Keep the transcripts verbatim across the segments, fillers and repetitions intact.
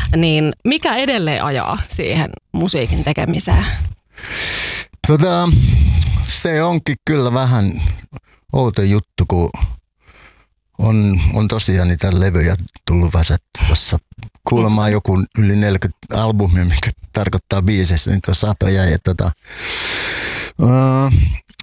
niin mikä edelleen ajaa siihen musiikin tekemiseen? Tota, se onkin kyllä vähän outo juttu, kun on, on tosiaan niitä levyjä tullut väsätty. Tuossa kuulemaa joku yli neljäkymmentä albumia, mikä tarkoittaa biisessä, niin tuossa satoja. Ja tota, uh,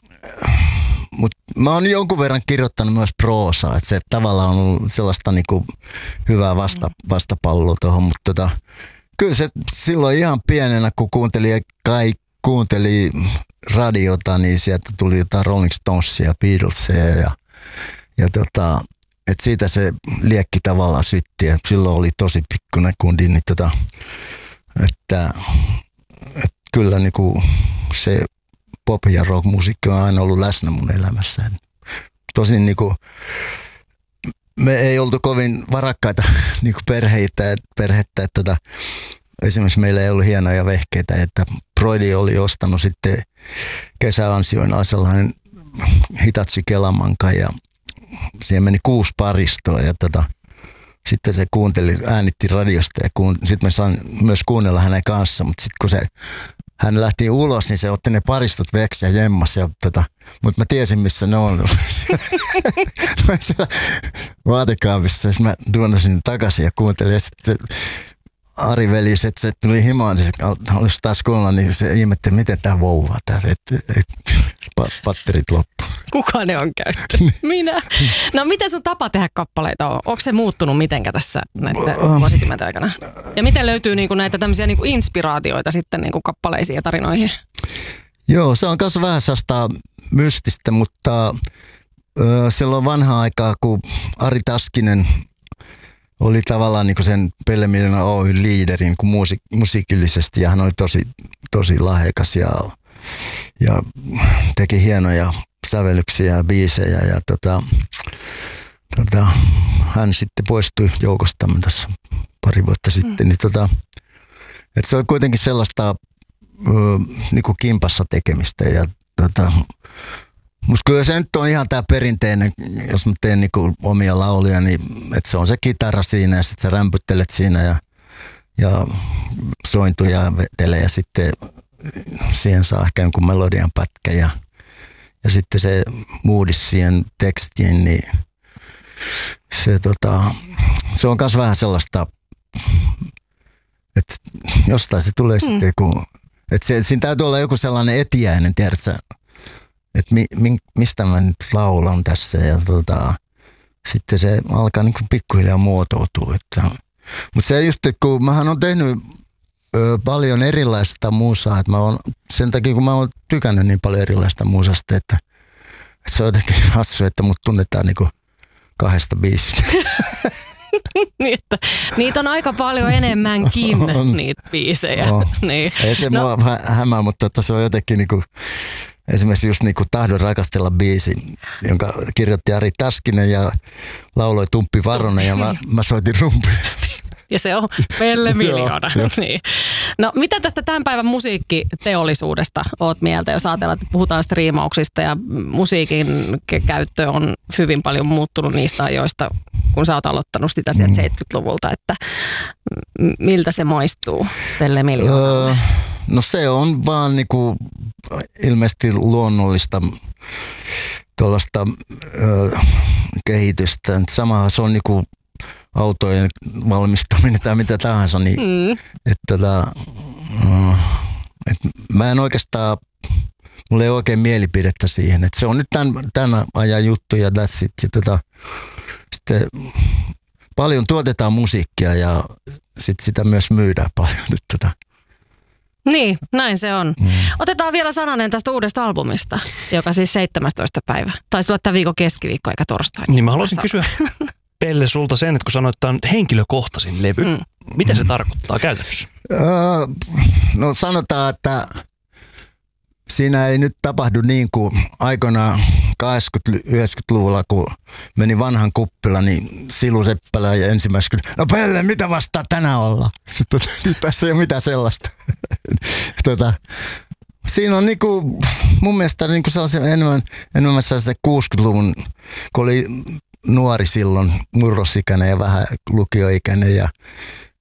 mutta mä oon jonkun verran kirjoittanut myös proosaa, että se tavallaan on ollut sellaista niinku hyvää vasta, vastapalloa tuohon, mutta tota, kyllä se silloin ihan pienenä, kun kuunteli, kai kuunteli radiota, niin sieltä tuli jotain Rolling Stonesia, Beatlesia ja, ja tota, että siitä se liekki tavallaan sytti ja silloin oli tosi pikkuinen kundi, niin tota, että, että kyllä niinku se pop- ja rock-musiikki on aina ollut läsnä mun elämässä. Tosin niinku, me ei oltu kovin varakkaita niinku perheitä, perhettä, että tota, esimerkiksi meillä ei ollut hienoja vehkeitä, että Broidi oli ostanut sitten kesäansioina sellainen Hitachi Kelamanka ja siihen meni kuusi paristoa ja tota, sitten se kuunteli, äänitti radiosta ja kuun, sitten me saan myös kuunnella hänen kanssa, mutta sitten kun se, hän lähti ulos, niin se otti ne paristot veksi ja jemmas, ja tota, mutta mä tiesin missä ne on. Mä siellä vaatekaapissa, mä duonasin takaisin ja kuuntelin ja sitten Ari veli, se, se tuli himaan, niin se halusi taas kuunnella, niin se ihmetteli, miten tää vouvaa tää, että patterit loppu. Kuka ne on käyttänyt? Minä. No miten sun tapa tehdä kappaleita on? Onko se muuttunut mitenkä tässä näiden vuosikymmenten aikana? Ja miten löytyy niinku näitä tämmöisiä niinku inspiraatioita sitten niinku kappaleisiin ja tarinoihin? Joo, se on myös vähän sellaista mystistä, mutta ö, silloin vanhaa aikaa, kun Ari Taskinen oli tavallaan niin sen Pelle Miljoona Oyn liiderin niin musiik- musiikillisesti ja hän oli tosi, tosi lahjakas ja, ja teki hienoja sävellyksiä ja biisejä ja tota, tota, hän sitten poistui joukostamme tässä pari vuotta sitten. Mm. Niin tota, että se oli kuitenkin sellaista ö, niin kuin kimpassa tekemistä ja tota, mutta kyllä se nyt on ihan tämä perinteinen, jos mä teen niinku omia lauluja, niin että se on se kitara siinä ja sitten sä rämpyttelet siinä ja, ja sointuja vetelee ja sitten siihen saa ehkä jonkun melodian pätkä ja, ja sitten se moodis siihen tekstiin, niin se, tota, se on myös vähän sellaista, että jostain se tulee mm. sitten, kun, että se, siinä täytyy olla joku sellainen etiäinen, tiedätkö, että mi, mi, mistä mä nyt laulan tässä ja tota, sitten se alkaa niin kuin pikkuhiljaa muotoutua. Mutta se just, että kun mähän on tehnyt ö, paljon erilaista musaa, että mä oon, sen takia kun mä oon tykännyt niin paljon erilaista musasta, että, että se on jotenkin hassu, että mut tunnetaan niin kuin kahdesta biisistä. niin, että, niitä on aika paljon enemmänkin niitä biisejä. No. niin. Ei se no. mua hämää, mutta että se on jotenkin niin kuin, esimerkiksi just niin kuin Tahdon rakastella biisi, jonka kirjoitti Ari Taskinen ja lauloi Tumppi Varonen ja mä, mä soitin rumpia. Ja se on Pelle Miljoona. niin. No mitä tästä tämän päivän musiikkiteollisuudesta oot mieltä, jos ajatellaan, että puhutaan striimauksista ja musiikin käyttö on hyvin paljon muuttunut niistä ajoista, kun sä oot aloittanut sitä sieltä mm. seitsemänkymmentäluvulta, että miltä se maistuu Pelle Miljoona? Öö, no se on vaan niinku ilmeisesti luonnollista tuollaista öö, kehitystä. Samahan se on niinku autojen valmistaminen tai mitä tahansa, niin mm. että tota, et mä en oikeastaan, mulla ei oikein mielipidettä siihen, että se on nyt tämän, tämän ajan juttu ja that's it. Ja tota, sitten paljon tuotetaan musiikkia ja sit sitä myös myydään paljon nyt tota. Niin, näin se on. Mm. Otetaan vielä sananen tästä uudesta albumista, joka siis seitsemästoista päivä. Taisi olla tämän viikon keskiviikko eikä torstai. Niin mä haluaisin kysyä Pelle sulta sen, että kun sanoit, että on henkilökohtaisin levy, mm. mitä se tarkoittaa käytännössä? Öö, no sanotaan, että siinä ei nyt tapahdu niin kuin aikoinaan kahdeksankymmentä-yhdeksänkymmentäluvulla, kun meni vanhan kuppila, niin Silu Seppälä ja ensimmäisenä kysyi, no Pelle, mitä vastaa tänään olla? Nyt tässä ei ole mitään sellaista. tota, siinä on niinku, mun mielestä niinku sellaisia enemmän, enemmän sellaisia kuusikymmentäluvun, kun oli nuori silloin, murrosikäinen ja vähän lukioikäinen ja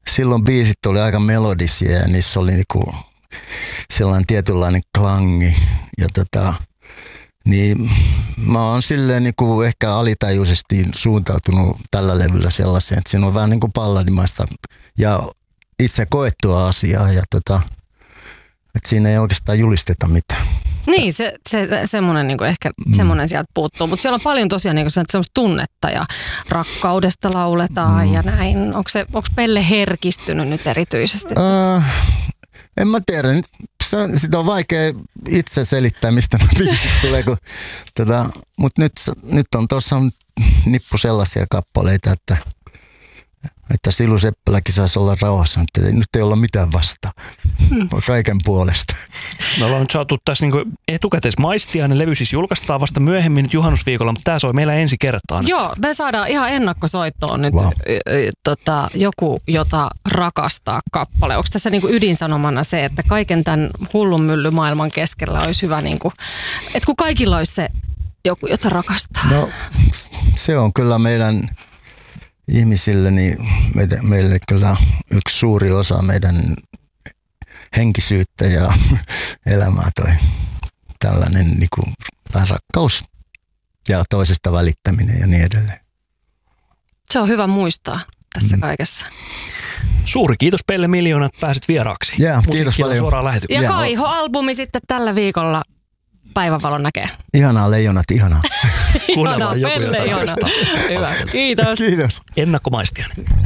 silloin biisit oli aika melodisia ja niissä oli niinku sellainen tietynlainen klangi. Ja tota, niin mä oon silleen niinku ehkä alitajuisesti suuntautunut tällä levyllä sellaiseen, että siinä on vähän niinku palladimaista ja itse koettua asiaa ja tota, että siinä ei oikeastaan julisteta mitään. Niin, se, se, semmoinen niin ehkä semmoinen sieltä puuttuu, mutta siellä on paljon tosiaan niin semmoista tunnetta ja rakkaudesta lauletaan mm. ja näin. Onko, se, onko Pelle herkistynyt nyt erityisesti? Uh, en mä tiedä. Se, sitä on vaikea itse selittää, mistä nämä biisit tulee. Kun, tota, mutta nyt, nyt on tuossa nippu sellaisia kappaleita, että että Silu Seppäläkin saisi olla rauhassa, että nyt ei olla mitään vastaan, hmm. kaiken puolesta. Me ollaan nyt saatu tässä niinku etukäteismaistiainen. Levy siis julkaistaan vasta myöhemmin nyt juhannusviikolla, mutta tämä soi meillä ensi kertaan. Joo, me saadaan ihan ennakkosoittoon nyt wow. tota, joku, jota rakastaa kappale. Onko tässä niinku ydinsanomana se, että kaiken tämän hullun myllymaailman keskellä olisi hyvä, niinku, että kun kaikilla olisi se joku, jota rakastaa? No, se on kyllä meidän ihmisille, niin meitä, meille kyllä yksi suuri osa meidän henkisyyttä ja elämää toi tällainen niin kuin, rakkaus ja toisesta välittäminen ja niin edelleen. Se on hyvä muistaa tässä mm. kaikessa. Suuri kiitos Pelle Miljoona, että pääsit vieraaksi. Yeah, kiitos paljon. Suoraan lähetykseen. Ja Kaiho-albumi sitten tällä viikolla päivänvalon näkee. Ihanaa leijonat, ihanaa. Ihanaa Pelle, ihanaa. Hyvä, kiitos. Kiitos. Ennakkomaistiainen.